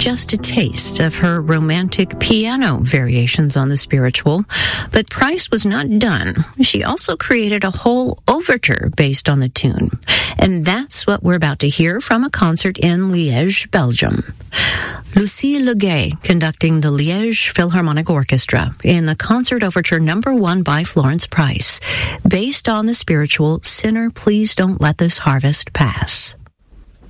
just a taste of her romantic piano variations on the spiritual, but Price was not done. She also created a whole overture based on the tune. And that's what we're about to hear from a concert in Liège, Belgium. Lucie Leguet conducting the Liège Philharmonic Orchestra in the concert overture number 1 by Florence Price, based on the spiritual Sinner, Please Don't Let This Harvest Pass.